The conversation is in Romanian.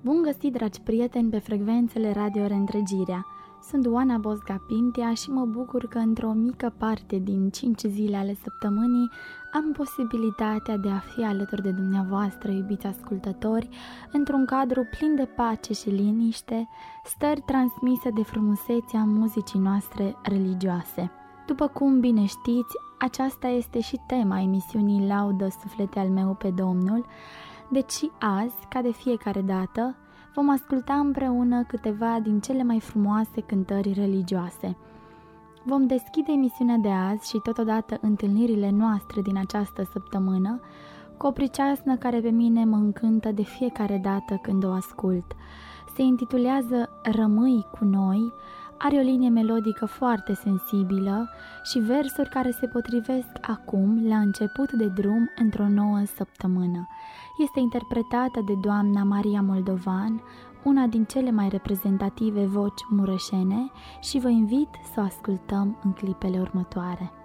Bun găsit, dragi prieteni, pe frecvențele Radio Reîntregirea. Sunt Oana Bosga Pintea și mă bucur că într-o mică parte din 5 zile ale săptămânii am posibilitatea de a fi alături de dumneavoastră, iubiți ascultători, într-un cadru plin de pace și liniște, stări transmise de frumusețea muzicii noastre religioase. După cum bine știți, aceasta este și tema emisiunii Laudă Suflete al meu pe Domnul, deci și azi, ca de fiecare dată, vom asculta împreună câteva din cele mai frumoase cântări religioase. Vom deschide emisiunea de azi și totodată întâlnirile noastre din această săptămână cu o priceasnă care pe mine mă încântă de fiecare dată când o ascult. Se intitulează Rămâi cu noi, are o linie melodică foarte sensibilă și versuri care se potrivesc acum, la început de drum, într-o nouă săptămână. Este interpretată de doamna Maria Moldovan, una din cele mai reprezentative voci mureșene, și vă invit să o ascultăm în clipele următoare.